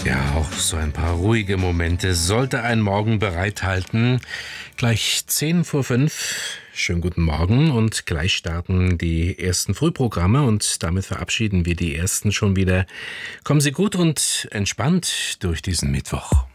Ja, auch so ein paar ruhige Momente sollte ein Morgen bereithalten. Gleich 10:05. Schönen guten Morgen und gleich starten die ersten Frühprogramme und damit verabschieden wir die ersten schon wieder. Kommen Sie gut und entspannt durch diesen Mittwoch.